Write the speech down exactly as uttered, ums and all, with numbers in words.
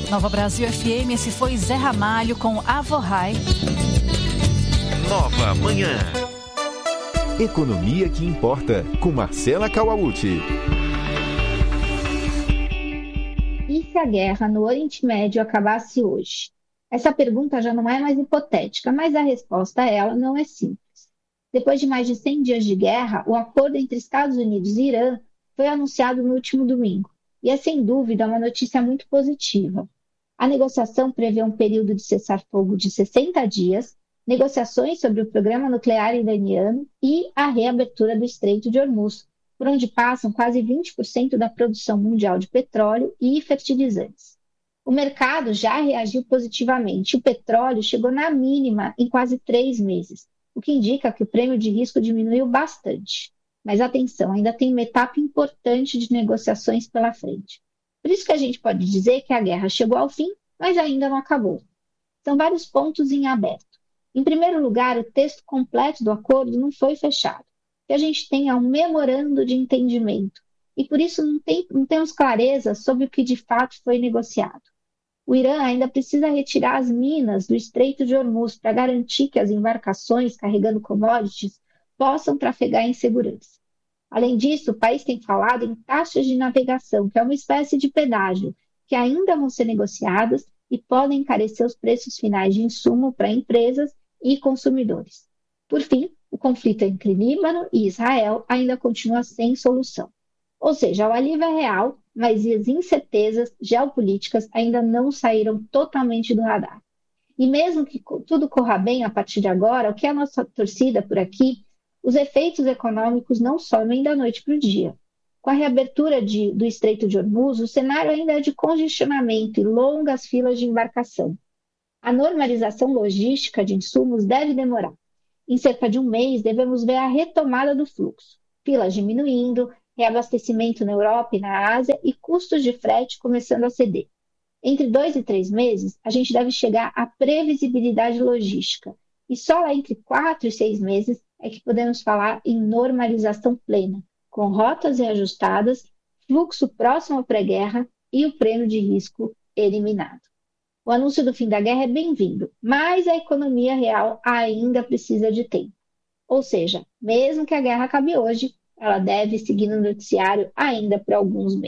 Nova Brasil F M, esse foi Zé Ramalho com Avohai. Nova Manhã. Economia que importa, com Marcela Kawauchi. E se a guerra no Oriente Médio acabasse hoje? Essa pergunta já não é mais hipotética, mas a resposta a ela não é simples. Depois de mais de cem dias de guerra, o acordo entre Estados Unidos e Irã foi anunciado no último domingo. E é, sem dúvida, uma notícia muito positiva. A negociação prevê um período de cessar-fogo de sessenta dias, negociações sobre o programa nuclear iraniano e a reabertura do Estreito de Hormuz, por onde passam quase vinte por cento da produção mundial de petróleo e fertilizantes. O mercado já reagiu positivamente. O petróleo chegou na mínima em quase três meses, o que indica que o prêmio de risco diminuiu bastante. Mas atenção, ainda tem uma etapa importante de negociações pela frente. Por isso que a gente pode dizer que a guerra chegou ao fim, mas ainda não acabou. São vários pontos em aberto. Em primeiro lugar, o texto completo do acordo não foi fechado. O que a gente tem é um memorando de entendimento, e por isso não, tem, não temos clareza sobre o que de fato foi negociado. O Irã ainda precisa retirar as minas do Estreito de Hormuz para garantir que as embarcações carregando commodities possam trafegar em segurança. Além disso, o país tem falado em taxas de navegação, que é uma espécie de pedágio, que ainda vão ser negociadas e podem encarecer os preços finais de insumo para empresas e consumidores. Por fim, o conflito entre Líbano e Israel ainda continua sem solução. Ou seja, o alívio é real, mas as incertezas geopolíticas ainda não saíram totalmente do radar. E mesmo que tudo corra bem a partir de agora, o que é a nossa torcida por aqui, os efeitos econômicos não somem da noite para o dia. Com a reabertura de, do Estreito de Hormuz, o cenário ainda é de congestionamento e longas filas de embarcação. A normalização logística de insumos deve demorar. Em cerca de um mês, devemos ver a retomada do fluxo, filas diminuindo, reabastecimento na Europa e na Ásia e custos de frete começando a ceder. Entre dois e três meses, a gente deve chegar à previsibilidade logística. E só lá entre quatro e seis meses é que podemos falar em normalização plena, com rotas reajustadas, fluxo próximo à pré-guerra e o prêmio de risco eliminado. O anúncio do fim da guerra é bem-vindo, mas a economia real ainda precisa de tempo. Ou seja, mesmo que a guerra acabe hoje, ela deve seguir no noticiário ainda por alguns meses.